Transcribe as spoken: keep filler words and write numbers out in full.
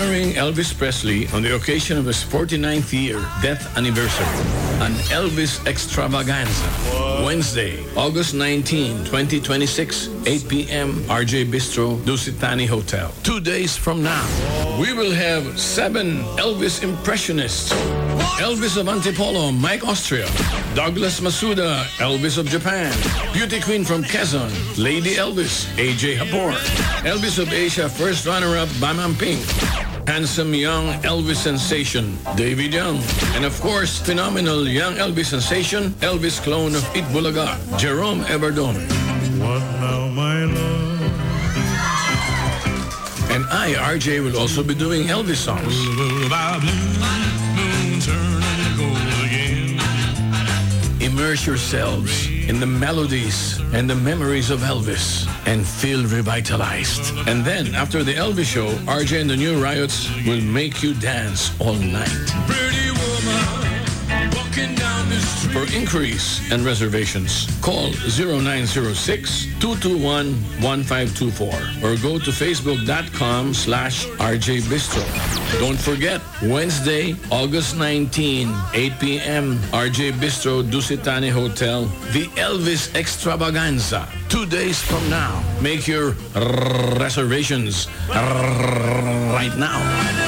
honoring Elvis Presley on the occasion of his forty-ninth year death anniversary. An Elvis Extravaganza. Wednesday, August nineteenth, twenty twenty-six, eight p.m., R J Bistro, Dusitani Hotel. Two days from now, we will have seven Elvis impressionists. Elvis of Antipolo, Mike Austria. Douglas Masuda, Elvis of Japan. Beauty Queen from Quezon, Lady Elvis, A J Hapor. Elvis of Asia, first runner-up, Bamam Pink. Handsome young Elvis sensation, David Young. And of course, phenomenal young Elvis sensation, Elvis clone of Itbulaga, Jerome Everdome. What now, my love? And I, R J, will also be doing Elvis songs. Immerse yourselves in the melodies and the memories of Elvis and feel revitalized. And then, after the Elvis show, R J and the New Riots will make you dance all night. Pretty woman, walking down the street. For inquiries and reservations, call zero nine zero six, two two one, one five two four or go to facebook.com slash rjbistro. Don't forget, Wednesday, August nineteenth, eight p.m., R J Bistro, Dusitani Hotel, the Elvis Extravaganza. Two days from now. Make your reservations right now.